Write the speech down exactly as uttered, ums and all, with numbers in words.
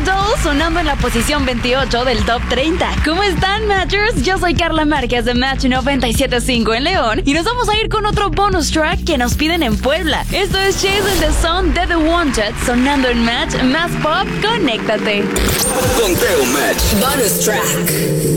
Doll sonando en la posición veintiocho del Top treinta. ¿Cómo están, Matchers? Yo soy Carla Márquez de Match noventa y siete punto cinco en León y nos vamos a ir con otro bonus track que nos piden en Puebla. Esto es Chasing the Sun de The Wanted sonando en Match. Más pop, conéctate. Conteo Match. Bonus track.